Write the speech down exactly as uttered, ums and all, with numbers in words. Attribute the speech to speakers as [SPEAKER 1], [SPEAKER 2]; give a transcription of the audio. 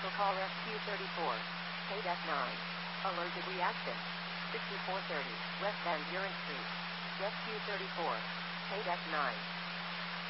[SPEAKER 1] Vehicle call S Q thirty-four. Paid F nine. Allergic reaction. sixty-four thirty, West Van Buren Street. S Q thirty-four. Paid F nine.